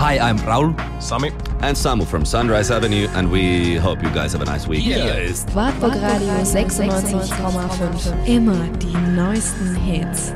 Hi, I'm Raul. Sami. And Samu from Sunrise Avenue, and we hope you guys have a nice week. Hier ist Wartburg Radio 96,5. Immer die neuesten Hits.